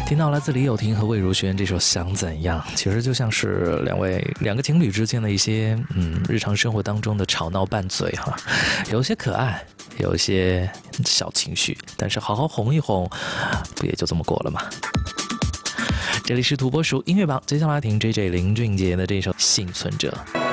听到来自李友廷和魏如萱这首《想怎样》，其实就像是两个情侣之间的一些日常生活当中的吵闹拌嘴哈，有些可爱，有一些小情绪，但是好好哄一哄，不也就这么过了吗？这里是土拨鼠音乐榜，接下来听 JJ 林俊杰的这首《幸存者》。